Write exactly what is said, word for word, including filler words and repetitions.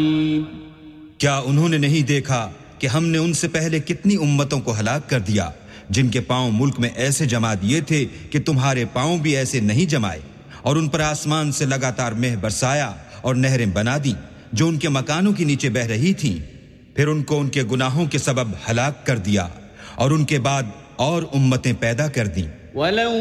क्या उन्होंने नहीं देखा कि हमने उनसे पहले कितनी उम्मतों को हलाक कर दिया जिनके पांव मुल्क में ऐसे जमा दिए थे कि तुम्हारे पांव भी ऐसे नहीं जमाए, और उन पर आसमान से लगातार मेह बरसाया और नहरें बना दी जो उनके मकानों के नीचे बह रही थीं। फिर उनको उनके गुनाहों के सबब हलाक कर दिया और उनके बाद और उम्मतें पैदा कर दी।